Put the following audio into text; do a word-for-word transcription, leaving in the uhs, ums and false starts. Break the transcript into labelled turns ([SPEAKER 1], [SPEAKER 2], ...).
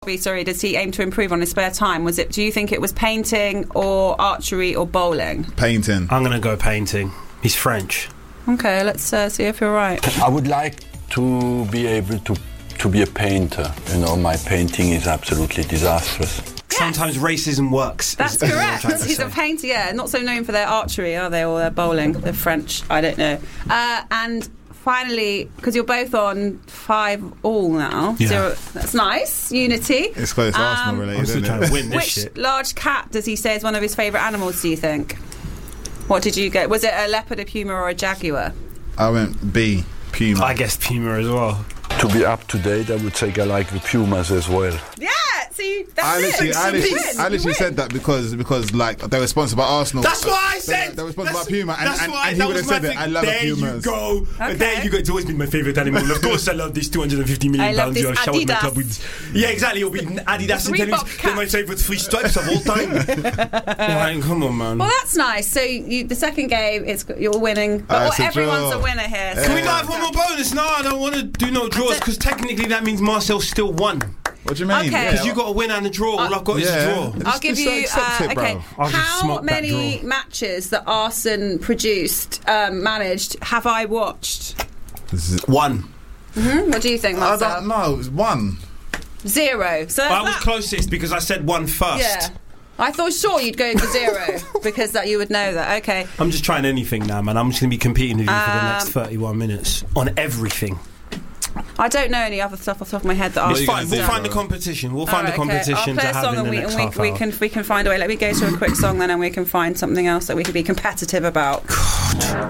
[SPEAKER 1] Sorry, does he aim to improve on his spare time? Was it? Do you think it was painting or archery or bowling?
[SPEAKER 2] Painting.
[SPEAKER 3] I'm going to go painting. He's French.
[SPEAKER 1] Okay, let's uh, see if you're right.
[SPEAKER 4] I would like to be able to to be a painter. You know, my painting is absolutely disastrous.
[SPEAKER 1] Yes.
[SPEAKER 3] Sometimes racism works.
[SPEAKER 1] That's
[SPEAKER 3] is,
[SPEAKER 1] correct.
[SPEAKER 3] Is
[SPEAKER 1] He's a painter, yeah. Not so known for their archery, are they? Or their bowling. They're French. I don't know. Uh, and finally, because you're both on five all now.
[SPEAKER 3] Yeah.
[SPEAKER 1] Zero, that's nice. Unity.
[SPEAKER 2] It's close to
[SPEAKER 1] Um,
[SPEAKER 2] Arsenal related,
[SPEAKER 3] I'm still
[SPEAKER 2] isn't
[SPEAKER 3] trying
[SPEAKER 2] it?
[SPEAKER 3] to win this
[SPEAKER 1] Which
[SPEAKER 3] shit.
[SPEAKER 1] large cat does he say is one of his favourite animals, do you think? What did you get? Was it a leopard, a puma or a jaguar?
[SPEAKER 2] I went B, Puma.
[SPEAKER 3] I guess Puma as well.
[SPEAKER 4] To be up to date, I would say I like the Pumas as well.
[SPEAKER 1] Yeah, see, that's
[SPEAKER 2] I
[SPEAKER 1] it.
[SPEAKER 2] literally, I
[SPEAKER 1] You
[SPEAKER 2] literally,
[SPEAKER 1] win,
[SPEAKER 2] I
[SPEAKER 1] you
[SPEAKER 2] literally
[SPEAKER 1] win.
[SPEAKER 2] said that because because like they were sponsored by Arsenal.
[SPEAKER 3] That's what I
[SPEAKER 2] They-
[SPEAKER 3] said.
[SPEAKER 2] They were sponsored
[SPEAKER 3] That's-
[SPEAKER 2] by Puma, and,
[SPEAKER 3] that's
[SPEAKER 2] and,
[SPEAKER 3] why-
[SPEAKER 2] and he
[SPEAKER 3] that
[SPEAKER 2] would have
[SPEAKER 3] was my
[SPEAKER 2] said it.
[SPEAKER 3] thing.
[SPEAKER 2] I love
[SPEAKER 3] there
[SPEAKER 2] a Pumas.
[SPEAKER 3] you go.
[SPEAKER 1] Okay.
[SPEAKER 3] There you go. It's always been my favourite animal. Of course, I love this two hundred fifty million
[SPEAKER 1] I love
[SPEAKER 3] pounds
[SPEAKER 1] this
[SPEAKER 3] you have showered my
[SPEAKER 1] Adidas.
[SPEAKER 3] club with. Yeah, exactly. It'll be Adidas and
[SPEAKER 1] Reebok
[SPEAKER 3] tennis. They're my
[SPEAKER 1] cap.
[SPEAKER 3] favourite three stripes of all time. Yeah, like, come on, man.
[SPEAKER 1] Well, that's nice. So you, the second game, it's you're winning. But
[SPEAKER 2] Uh,
[SPEAKER 1] well,
[SPEAKER 2] it's a
[SPEAKER 1] everyone's
[SPEAKER 2] draw.
[SPEAKER 1] a winner here.
[SPEAKER 3] Can we not have one more bonus? No, I don't want to do no draws because technically that means Marcel still won.
[SPEAKER 2] What do you mean?
[SPEAKER 1] Okay.
[SPEAKER 3] Because
[SPEAKER 2] Yeah.
[SPEAKER 3] you got a win and a draw. All I've got is
[SPEAKER 2] Yeah.
[SPEAKER 3] a draw.
[SPEAKER 1] I'll
[SPEAKER 2] Just-
[SPEAKER 1] give
[SPEAKER 2] just
[SPEAKER 1] you.
[SPEAKER 2] accept
[SPEAKER 1] Uh,
[SPEAKER 2] it, bro.
[SPEAKER 1] okay,
[SPEAKER 3] I'll just
[SPEAKER 1] how
[SPEAKER 3] smoke that
[SPEAKER 1] many
[SPEAKER 3] draw.
[SPEAKER 1] matches that Arsene produced, um, managed, have I watched?
[SPEAKER 3] One.
[SPEAKER 1] Hmm? What do you think,
[SPEAKER 2] I
[SPEAKER 1] Marcel?
[SPEAKER 2] don't know. It was one.
[SPEAKER 1] Zero. So that's
[SPEAKER 3] I was
[SPEAKER 1] that.
[SPEAKER 3] closest because I said one first.
[SPEAKER 1] Yeah. I thought sure you'd go for zero because that you would know that. Okay.
[SPEAKER 3] I'm just trying anything now, man. I'm just going to be competing with you for the
[SPEAKER 1] Um,
[SPEAKER 3] next thirty-one minutes on everything.
[SPEAKER 1] I don't know any other stuff off the top of my head that
[SPEAKER 3] It's
[SPEAKER 1] I've
[SPEAKER 3] fine. We'll
[SPEAKER 2] do,
[SPEAKER 3] find the
[SPEAKER 2] bro?
[SPEAKER 3] competition. We'll find
[SPEAKER 1] Alright,
[SPEAKER 3] the
[SPEAKER 1] okay.
[SPEAKER 3] competition
[SPEAKER 1] I'll play
[SPEAKER 3] to
[SPEAKER 1] a
[SPEAKER 3] have
[SPEAKER 1] song
[SPEAKER 3] in
[SPEAKER 1] and
[SPEAKER 3] the
[SPEAKER 1] we,
[SPEAKER 3] next
[SPEAKER 1] and we,
[SPEAKER 3] half
[SPEAKER 1] we
[SPEAKER 3] hour.
[SPEAKER 1] can we can find a way. Let me go to a quick song then, and we can find something else that we can be competitive about.